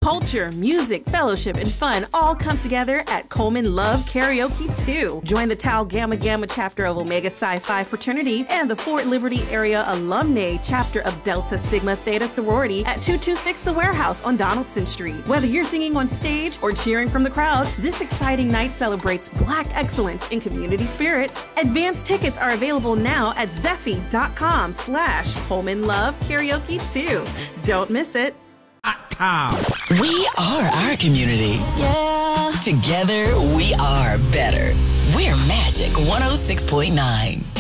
Culture, music, fellowship, and fun all come together at Coleman Love Karaoke 2. Join the Tau Gamma Gamma chapter of Omega Psi Phi Fraternity and the Fort Liberty Area Alumni chapter of Delta Sigma Theta Sorority at 226 The Warehouse on Donaldson Street. Whether you're singing on stage or cheering from the crowd, this exciting night celebrates Black excellence in community spirit. Advance tickets are available now at Zeffy.com/Coleman Love Karaoke 2. Don't miss it. We are our community. Yeah. Together, we are better. We're Magic 106.9.